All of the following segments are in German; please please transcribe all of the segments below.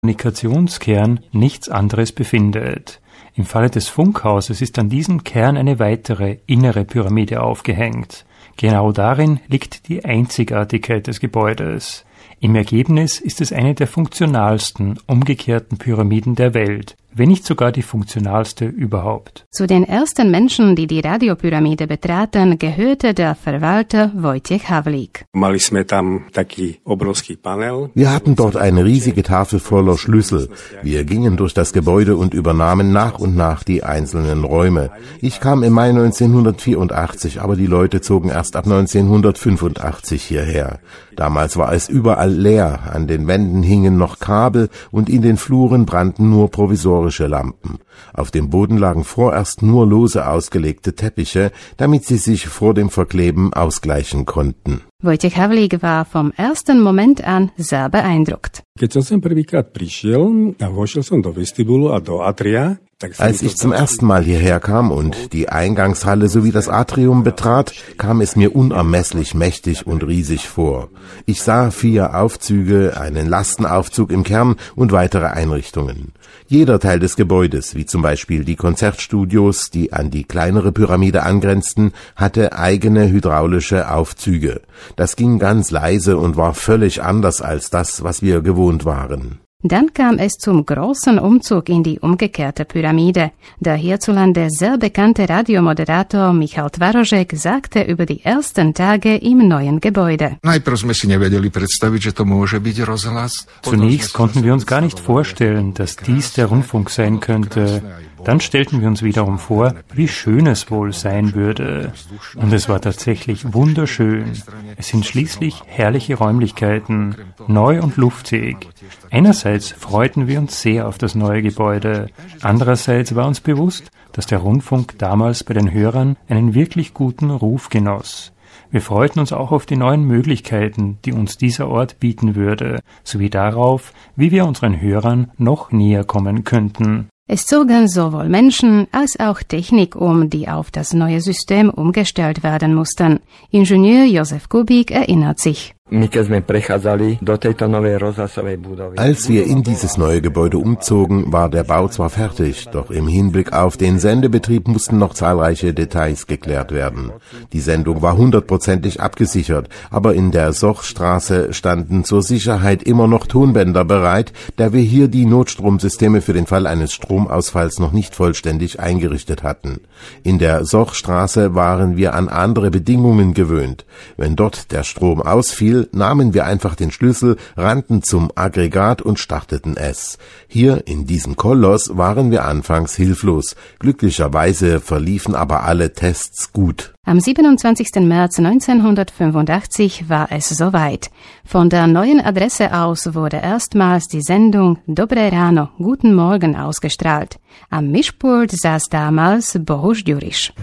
Kommunikationskern nichts anderes befindet. Im Falle des Funkhauses ist an diesem Kern eine weitere innere Pyramide aufgehängt. Genau darin liegt die Einzigartigkeit des Gebäudes. Im Ergebnis ist es eine der funktionalsten umgekehrten Pyramiden der Welt, wenn nicht sogar die funktionalste überhaupt. Zu den ersten Menschen, die die Radiopyramide betraten, gehörte der Verwalter Wojciech Havlík. Wir hatten dort eine riesige Tafel voller Schlüssel. Wir gingen durch das Gebäude und übernahmen nach und nach die einzelnen Räume. Ich kam im Mai 1984, aber die Leute zogen erst ab 1985 hierher. Damals war es überall leer, an den Wänden hingen noch Kabel und in den Fluren brannten nur provisorische Lampen. Auf dem Boden lagen vorerst nur lose ausgelegte Teppiche, damit sie sich vor dem Verkleben ausgleichen konnten. Wojciech Havlík war vom ersten Moment an sehr beeindruckt. Als ich zum ersten Mal hierher kam und die Eingangshalle sowie das Atrium betrat, kam es mir unermesslich mächtig und riesig vor. Ich sah 4 Aufzüge, einen Lastenaufzug im Kern und weitere Einrichtungen. Jeder Teil des Gebäudes, wie zum Beispiel die Konzertstudios, die an die kleinere Pyramide angrenzten, hatte eigene hydraulische Aufzüge. Das ging ganz leise und war völlig anders als das, was wir gewohnt waren. Dann kam es zum großen Umzug in die umgekehrte Pyramide. Der hierzulande sehr bekannte Radiomoderator Michal Twarožek sagte über die ersten Tage im neuen Gebäude. Zunächst konnten wir uns gar nicht vorstellen, dass dies der Rundfunk sein könnte. Dann stellten wir uns wiederum vor, wie schön es wohl sein würde. Und es war tatsächlich wunderschön. Es sind schließlich herrliche Räumlichkeiten, neu und luftig. Einerseits freuten wir uns sehr auf das neue Gebäude. Andererseits war uns bewusst, dass der Rundfunk damals bei den Hörern einen wirklich guten Ruf genoss. Wir freuten uns auch auf die neuen Möglichkeiten, die uns dieser Ort bieten würde, sowie darauf, wie wir unseren Hörern noch näher kommen könnten. Es zogen sowohl Menschen als auch Technik die auf das neue System umgestellt werden mussten. Ingenieur Josef Kubík erinnert sich. Als wir in dieses neue Gebäude umzogen, war der Bau zwar fertig, doch im Hinblick auf den Sendebetrieb mussten noch zahlreiche Details geklärt werden. Die Sendung war 100%ig abgesichert, aber in der Sochstraße standen zur Sicherheit immer noch Tonbänder bereit, da wir hier die Notstromsysteme für den Fall eines Stromausfalls noch nicht vollständig eingerichtet hatten. In der Sochstraße waren wir an andere Bedingungen gewöhnt. Wenn dort der Strom ausfiel, nahmen wir einfach den Schlüssel, rannten zum Aggregat und starteten es. Hier in diesem Koloss waren wir anfangs hilflos. Glücklicherweise verliefen aber alle Tests gut. Am 27. März 1985 war es soweit. Von der neuen Adresse aus wurde erstmals die Sendung Dobré ráno, Guten Morgen ausgestrahlt. Am Mischpult saß damals Bohuš Ďuriš.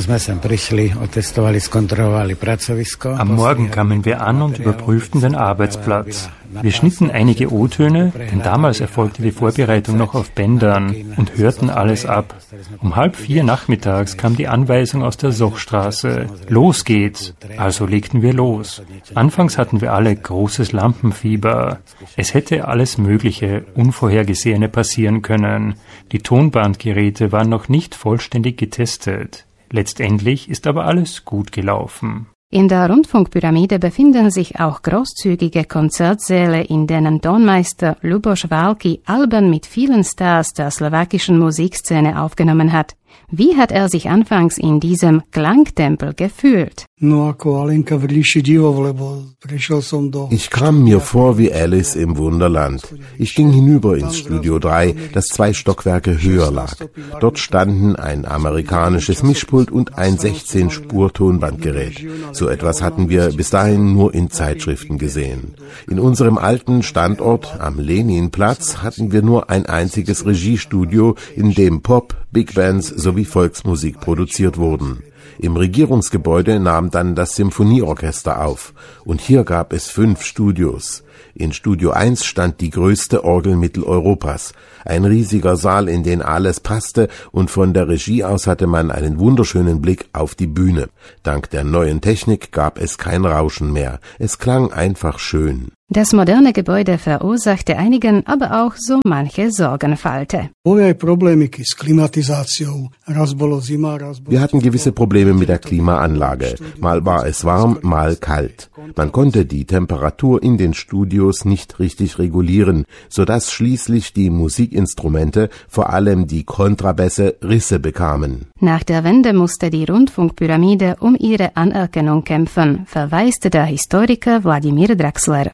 Am Morgen kamen wir an und überprüften den Arbeitsplatz. Wir schnitten einige O-Töne, denn damals erfolgte die Vorbereitung noch auf Bändern, und hörten alles ab. Um 3:30 nachmittags kam die Anweisung aus der Sochstraße. Los geht's! Also legten wir los. Anfangs hatten wir alle großes Lampenfieber. Es hätte alles Mögliche, Unvorhergesehene passieren können. Die Tonbandgeräte waren noch nicht vollständig getestet. Letztendlich ist aber alles gut gelaufen. In der Rundfunkpyramide befinden sich auch großzügige Konzertsäle, in denen Tonmeister Luboš Války Alben mit vielen Stars der slowakischen Musikszene aufgenommen hat. Wie hat er sich anfangs in diesem Klangtempel gefühlt? Ich kam mir vor wie Alice im Wunderland. Ich ging hinüber ins Studio 3, das 2 Stockwerke höher lag. Dort standen ein amerikanisches Mischpult und ein 16-Spur-Tonbandgerät. So etwas hatten wir bis dahin nur in Zeitschriften gesehen. In unserem alten Standort am Leninplatz hatten wir nur ein einziges Regiestudio, in dem Pop, Big Bands sowie Volksmusik produziert wurden. Im Regierungsgebäude nahm dann das Symphonieorchester auf. Und hier gab es 5 Studios. In Studio 1 stand die größte Orgel Mitteleuropas. Ein riesiger Saal, in den alles passte, und von der Regie aus hatte man einen wunderschönen Blick auf die Bühne. Dank der neuen Technik gab es kein Rauschen mehr. Es klang einfach schön. Das moderne Gebäude verursachte einigen aber auch so manche Sorgenfalte. Wir hatten gewisse Probleme mit der Klimaanlage. Mal war es warm, mal kalt. Man konnte die Temperatur in den Studios nicht richtig regulieren, sodass schließlich die Musikinstrumente, vor allem die Kontrabässe, Risse bekamen. Nach der Wende musste die Rundfunkpyramide um ihre Anerkennung kämpfen, verweist der Historiker Vladimír Draxler.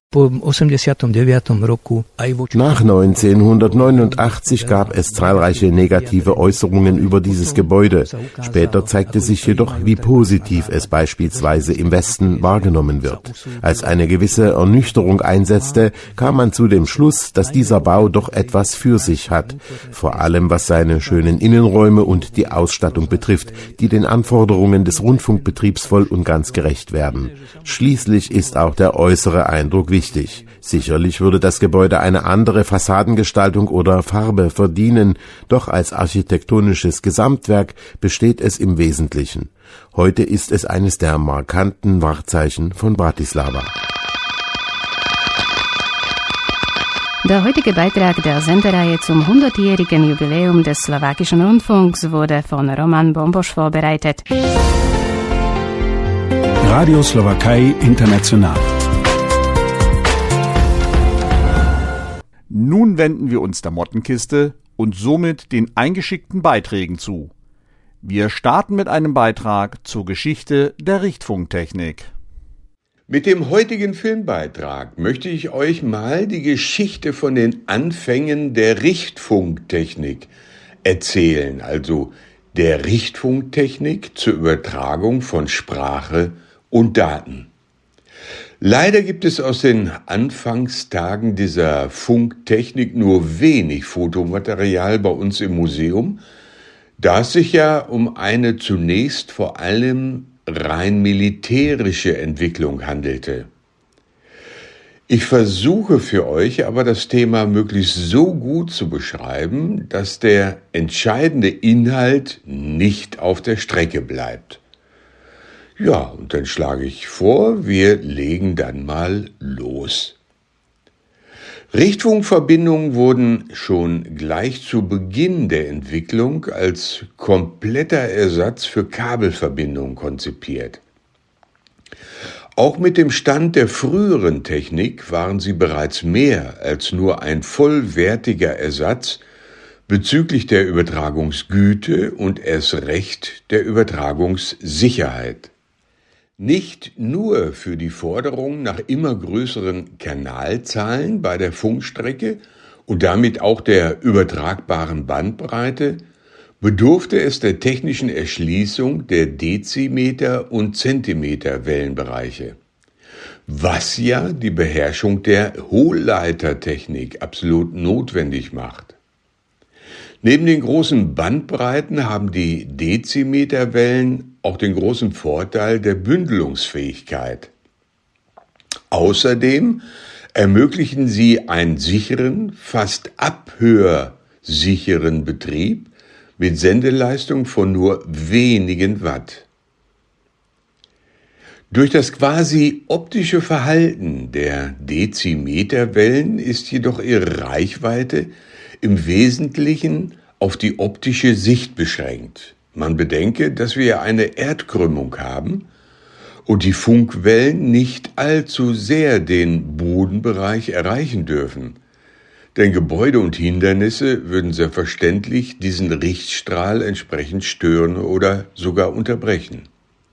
Nach 1989 gab es zahlreiche negative Äußerungen über dieses Gebäude. Später zeigte sich jedoch, wie positiv es beispielsweise im Westen wahrgenommen wird. Als eine gewisse Ernüchterung einsetzte, kam man zu dem Schluss, dass dieser Bau doch etwas für sich hat. Vor allem was seine schönen Innenräume und die Ausstattung betrifft, die den Anforderungen des Rundfunkbetriebs voll und ganz gerecht werden. Schließlich ist auch der äußere Eindruck wichtig. Sicherlich würde das Gebäude eine andere Fassadengestaltung oder Farbe verdienen, doch als architektonisches Gesamtwerk besteht es im Wesentlichen. Heute ist es eines der markanten Wahrzeichen von Bratislava. Der heutige Beitrag der Sendereihe zum 100-jährigen Jubiläum des slowakischen Rundfunks wurde von Roman Bombosch vorbereitet. Radio Slowakei International. Nun wenden wir uns der Mottenkiste und somit den eingeschickten Beiträgen zu. Wir starten mit einem Beitrag zur Geschichte der Richtfunktechnik. Mit dem heutigen Filmbeitrag möchte ich euch mal die Geschichte von den Anfängen der Richtfunktechnik erzählen, also der Richtfunktechnik zur Übertragung von Sprache und Daten. Leider gibt es aus den Anfangstagen dieser Funktechnik nur wenig Fotomaterial bei uns im Museum, da es sich ja um eine zunächst vor allem rein militärische Entwicklung handelte. Ich versuche für euch aber das Thema möglichst so gut zu beschreiben, dass der entscheidende Inhalt nicht auf der Strecke bleibt. Ja, und dann schlage ich vor, wir legen dann mal los. Richtfunkverbindungen wurden schon gleich zu Beginn der Entwicklung als kompletter Ersatz für Kabelverbindungen konzipiert. Auch mit dem Stand der früheren Technik waren sie bereits mehr als nur ein vollwertiger Ersatz bezüglich der Übertragungsgüte und erst recht der Übertragungssicherheit. Nicht nur für die Forderung nach immer größeren Kanalzahlen bei der Funkstrecke und damit auch der übertragbaren Bandbreite bedurfte es der technischen Erschließung der Dezimeter- und Zentimeter-Wellenbereiche, was ja die Beherrschung der Hohlleitertechnik absolut notwendig macht. Neben den großen Bandbreiten haben die Dezimeterwellen auch den großen Vorteil der Bündelungsfähigkeit. Außerdem ermöglichen sie einen sicheren, fast abhörsicheren Betrieb mit Sendeleistung von nur wenigen Watt. Durch das quasi optische Verhalten der Dezimeterwellen ist jedoch ihre Reichweite im Wesentlichen auf die optische Sicht beschränkt. Man bedenke, dass wir eine Erdkrümmung haben und die Funkwellen nicht allzu sehr den Bodenbereich erreichen dürfen. Denn Gebäude und Hindernisse würden selbstverständlich diesen Richtstrahl entsprechend stören oder sogar unterbrechen.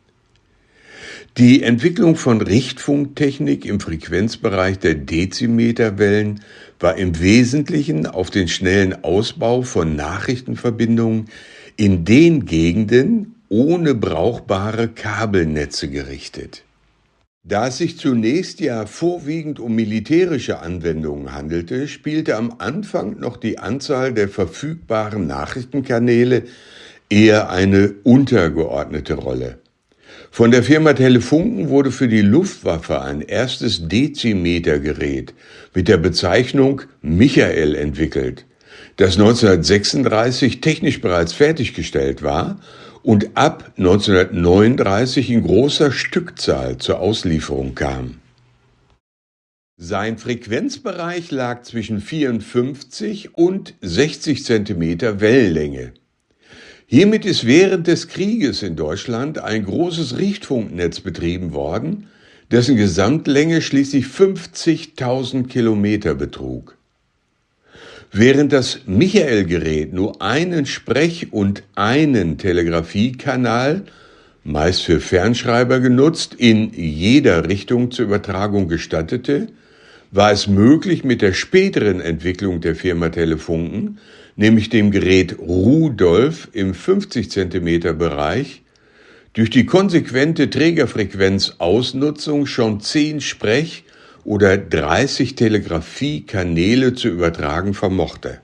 Die Entwicklung von Richtfunktechnik im Frequenzbereich der Dezimeterwellen war im Wesentlichen auf den schnellen Ausbau von Nachrichtenverbindungen in den Gegenden ohne brauchbare Kabelnetze gerichtet. Da es sich zunächst ja vorwiegend um militärische Anwendungen handelte, spielte am Anfang noch die Anzahl der verfügbaren Nachrichtenkanäle eher eine untergeordnete Rolle. Von der Firma Telefunken wurde für die Luftwaffe ein erstes Dezimetergerät mit der Bezeichnung Michael entwickelt, das 1936 technisch bereits fertiggestellt war und ab 1939 in großer Stückzahl zur Auslieferung kam. Sein Frequenzbereich lag zwischen 54 und 60 Zentimeter Wellenlänge. Hiermit ist während des Krieges in Deutschland ein großes Richtfunknetz betrieben worden, dessen Gesamtlänge schließlich 50.000 Kilometer betrug. Während das Michael-Gerät nur einen Sprech- und einen Telegrafiekanal, meist für Fernschreiber genutzt, in jeder Richtung zur Übertragung gestattete, war es möglich, mit der späteren Entwicklung der Firma Telefunken, nämlich dem Gerät Rudolf im 50 Zentimeter Bereich, durch die konsequente Trägerfrequenzausnutzung schon 10 Sprech- oder 30 Telegrafiekanäle zu übertragen vermochte.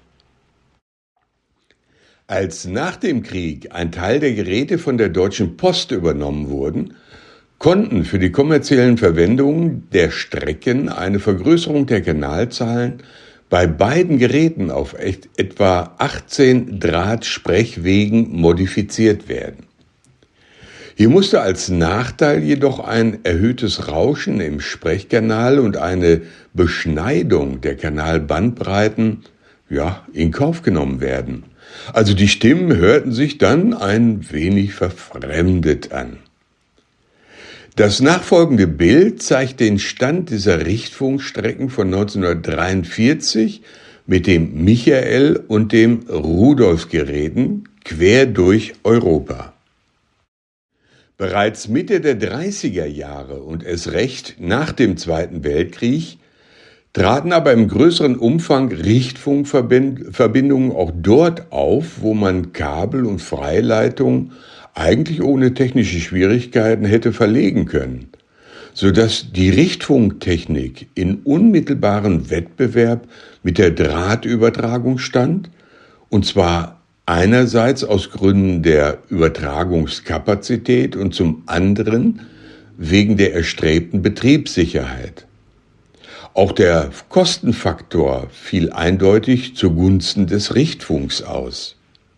Als nach dem Krieg ein Teil der Geräte von der Deutschen Post übernommen wurden, konnten für die kommerziellen Verwendungen der Strecken eine Vergrößerung der Kanalzahlen bei beiden Geräten auf etwa 18 Drahtsprechwegen modifiziert werden. Hier musste als Nachteil jedoch ein erhöhtes Rauschen im Sprechkanal und eine Beschneidung der Kanalbandbreiten in Kauf genommen werden. Also die Stimmen hörten sich dann ein wenig verfremdet an. Das nachfolgende Bild zeigt den Stand dieser Richtfunkstrecken von 1943 mit dem Michael und dem Rudolf-Geräten quer durch Europa. Bereits Mitte der 30er Jahre und erst recht nach dem Zweiten Weltkrieg traten aber im größeren Umfang Richtfunkverbindungen auch dort auf, wo man Kabel und Freileitungen eigentlich ohne technische Schwierigkeiten hätte verlegen können, sodass die Richtfunktechnik in unmittelbaren Wettbewerb mit der Drahtübertragung stand, und zwar einerseits aus Gründen der Übertragungskapazität und zum anderen wegen der erstrebten Betriebssicherheit. Auch der Kostenfaktor fiel eindeutig zugunsten des Richtfunks aus.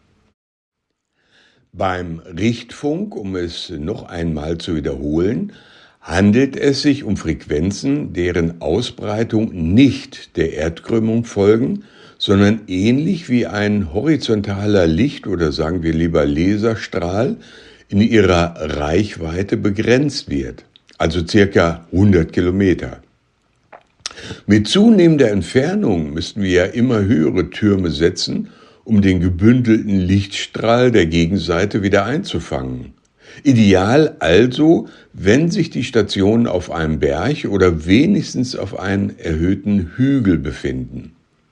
Beim Richtfunk, um es noch einmal zu wiederholen, handelt es sich um Frequenzen, deren Ausbreitung nicht der Erdkrümmung folgen, sondern ähnlich wie ein horizontaler Licht- oder sagen wir lieber Laserstrahl in ihrer Reichweite begrenzt wird, also circa 100 Kilometer. Mit zunehmender Entfernung müssten wir ja immer höhere Türme setzen, um den gebündelten Lichtstrahl der Gegenseite wieder einzufangen. Ideal also, wenn sich die Stationen auf einem Berg oder wenigstens auf einem erhöhten Hügel befinden.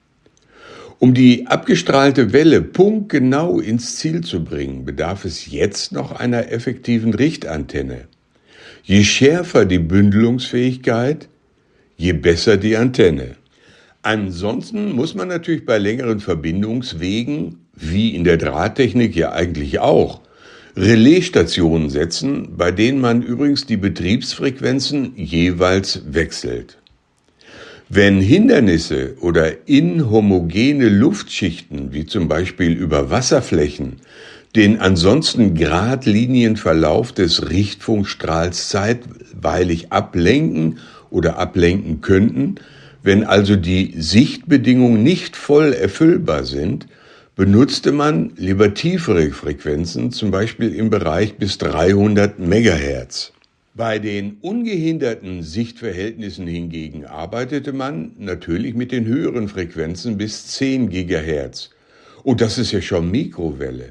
Um die abgestrahlte Welle punktgenau ins Ziel zu bringen, bedarf es jetzt noch einer effektiven Richtantenne. Je schärfer die Bündelungsfähigkeit, je besser die Antenne. Ansonsten muss man natürlich bei längeren Verbindungswegen, wie in der Drahttechnik ja eigentlich auch, Relaisstationen setzen, bei denen man übrigens die Betriebsfrequenzen jeweils wechselt. Wenn Hindernisse oder inhomogene Luftschichten, wie zum Beispiel über Wasserflächen, den ansonsten geradlinigen Verlauf des Richtfunkstrahls zeitweilig ablenken oder ablenken könnten, wenn also die Sichtbedingungen nicht voll erfüllbar sind, benutzte man lieber tiefere Frequenzen, zum Beispiel im Bereich bis 300 Megahertz. Bei den ungehinderten Sichtverhältnissen hingegen arbeitete man natürlich mit den höheren Frequenzen bis 10 Gigahertz. Und das ist ja schon Mikrowelle.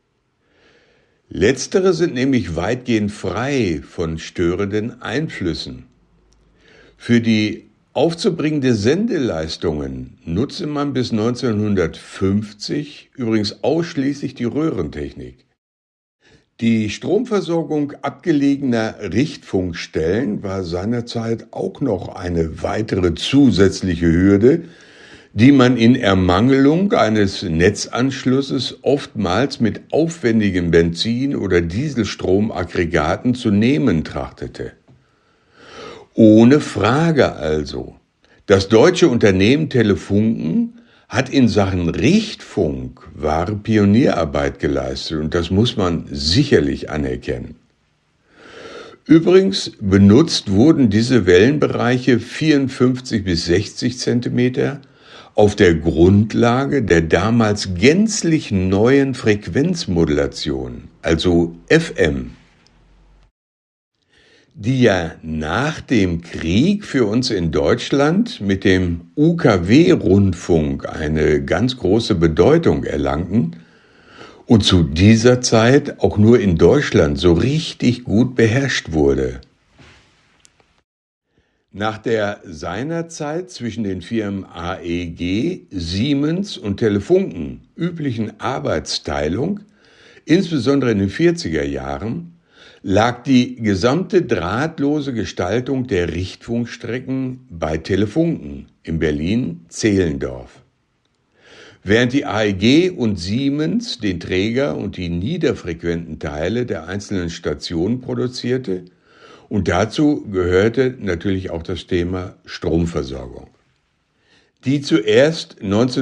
Letztere sind nämlich weitgehend frei von störenden Einflüssen. Für die aufzubringende Sendeleistungen nutzte man bis 1950 übrigens ausschließlich die Röhrentechnik. Die Stromversorgung abgelegener Richtfunkstellen war seinerzeit auch noch eine weitere zusätzliche Hürde, die man in Ermangelung eines Netzanschlusses oftmals mit aufwendigen Benzin- oder Dieselstromaggregaten zu nehmen trachtete. Ohne Frage also, das deutsche Unternehmen Telefunken hat in Sachen Richtfunk wahre Pionierarbeit geleistet und das muss man sicherlich anerkennen. Übrigens benutzt wurden diese Wellenbereiche 54 bis 60 Zentimeter auf der Grundlage der damals gänzlich neuen Frequenzmodulation, also FM, die ja nach dem Krieg für uns in Deutschland mit dem UKW-Rundfunk eine ganz große Bedeutung erlangten und zu dieser Zeit auch nur in Deutschland so richtig gut beherrscht wurde. Nach der seinerzeit zwischen den Firmen AEG, Siemens und Telefunken üblichen Arbeitsteilung, insbesondere in den 40er Jahren, lag die gesamte drahtlose Gestaltung der Richtfunkstrecken bei Telefunken in Berlin-Zehlendorf. Während die AEG und Siemens den Träger und die niederfrequenten Teile der einzelnen Stationen produzierte, und dazu gehörte natürlich auch das Thema Stromversorgung. Die zuerst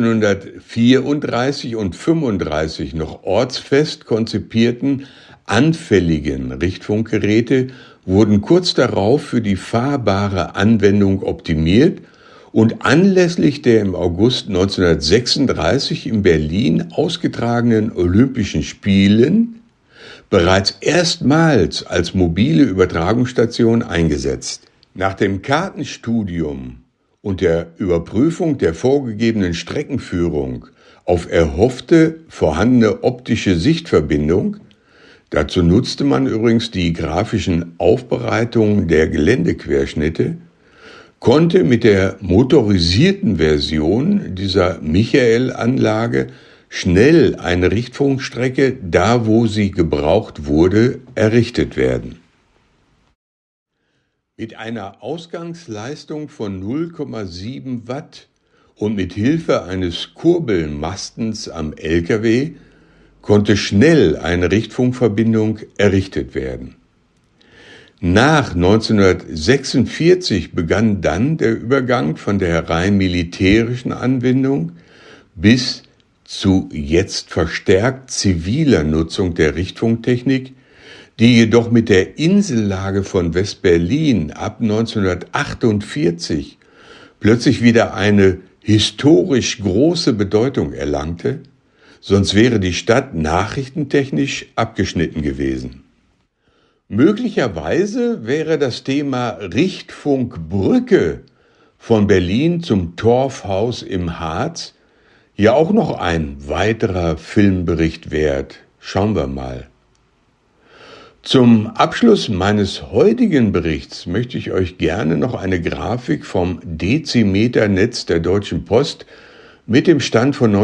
1934 und 1935 noch ortsfest konzipierten, anfälligen Richtfunkgeräte wurden kurz darauf für die fahrbare Anwendung optimiert und anlässlich der im August 1936 in Berlin ausgetragenen Olympischen Spielen bereits erstmals als mobile Übertragungsstation eingesetzt. Nach dem Kartenstudium und der Überprüfung der vorgegebenen Streckenführung auf erhoffte vorhandene optische Sichtverbindung, dazu nutzte man übrigens die grafischen Aufbereitungen der Geländequerschnitte, konnte mit der motorisierten Version dieser Michael-Anlage schnell eine Richtfunkstrecke, da wo sie gebraucht wurde, errichtet werden. Mit einer Ausgangsleistung von 0,7 Watt und mit Hilfe eines Kurbelmastens am LKW konnte schnell eine Richtfunkverbindung errichtet werden. Nach 1946 begann dann der Übergang von der rein militärischen Anwendung bis zu jetzt verstärkt ziviler Nutzung der Richtfunktechnik, die jedoch mit der Insellage von West-Berlin ab 1948 plötzlich wieder eine historisch große Bedeutung erlangte, sonst wäre die Stadt nachrichtentechnisch abgeschnitten gewesen. Möglicherweise wäre das Thema Richtfunkbrücke von Berlin zum Torfhaus im Harz ja auch noch ein weiterer Filmbericht wert. Schauen wir mal. Zum Abschluss meines heutigen Berichts möchte ich euch gerne noch eine Grafik vom Dezimeternetz der Deutschen Post mit dem Stand von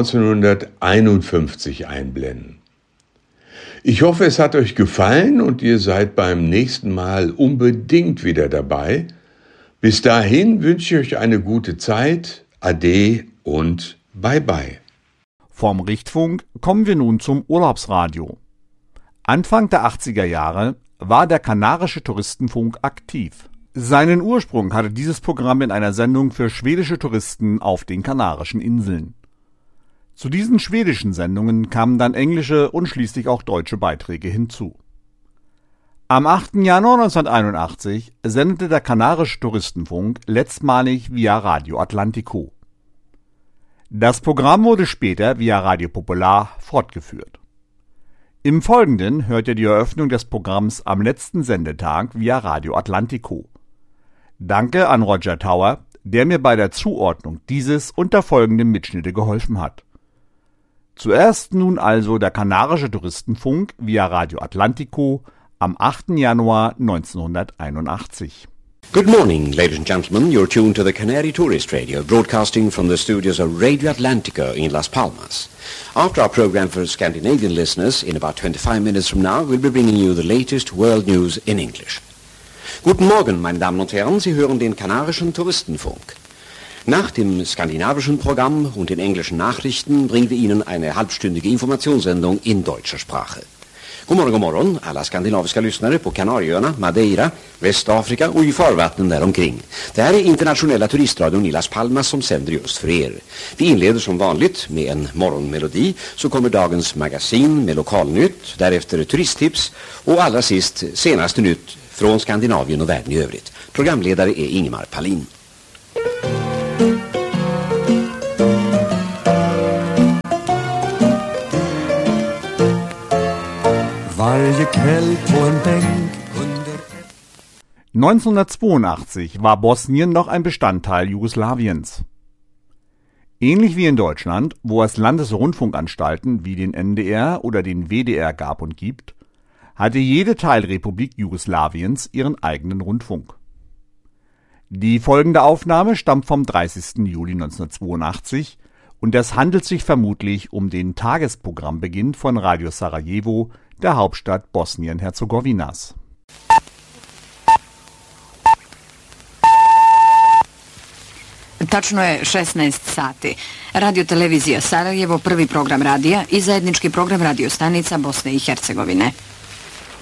1951 einblenden. Ich hoffe, es hat euch gefallen und ihr seid beim nächsten Mal unbedingt wieder dabei. Bis dahin wünsche ich euch eine gute Zeit. Ade und Bye bye. Vom Richtfunk kommen wir nun zum Urlaubsradio. Anfang der 80er Jahre war der Kanarische Touristenfunk aktiv. Seinen Ursprung hatte dieses Programm in einer Sendung für schwedische Touristen auf den Kanarischen Inseln. Zu diesen schwedischen Sendungen kamen dann englische und schließlich auch deutsche Beiträge hinzu. Am 8. Januar 1981 sendete der Kanarische Touristenfunk letztmalig via Radio Atlantico. Das Programm wurde später via Radio Popular fortgeführt. Im Folgenden hört ihr die Eröffnung des Programms am letzten Sendetag via Radio Atlantico. Danke an Roger Tower, der mir bei der Zuordnung dieses und der folgenden Mitschnitte geholfen hat. Zuerst nun also der Kanarische Touristenfunk via Radio Atlantico am 8. Januar 1981. Good morning, ladies and gentlemen. You're tuned to the Canary Tourist Radio, broadcasting from the studios of Radio Atlantico in Las Palmas. After our program for Scandinavian listeners, in about 25 minutes from now, we'll be bringing you the latest world news in English. Guten Morgen, meine Damen und Herren, Sie hören den Kanarischen Touristenfunk. Nach dem skandinavischen Programm und den englischen Nachrichten bringen wir Ihnen eine halbstündige Informationssendung in deutscher Sprache. God morgon alla skandinaviska lyssnare på Kanarieöarna, Madeira, Västafrika och i farvattnen däromkring. Det här är internationella turistradion i Las Palmas som sänder just för er. Vi inleder som vanligt med en morgonmelodi, så kommer dagens magasin med lokalnytt, därefter turisttips och allra sist senaste nytt från Skandinavien och världen i övrigt. Programledare är Ingemar Palin. Varje kväll på en bänk under 1982 war Bosnien noch ein Bestandteil Jugoslawiens. Ähnlich wie in Deutschland, wo es Landesrundfunkanstalten wie den NDR oder den WDR gab und gibt, hatte jede Teilrepublik Jugoslawiens ihren eigenen Rundfunk. Die folgende Aufnahme stammt vom 30. Juli 1982 und es handelt sich vermutlich um den Tagesprogrammbeginn von Radio Sarajevo, der Hauptstadt Bosnien-Herzegowinas. Tačno je 16 sati. Radio-televizija Sarajevo, prvi program radija i zajednički program radio stanica Bosne i Hercegovine.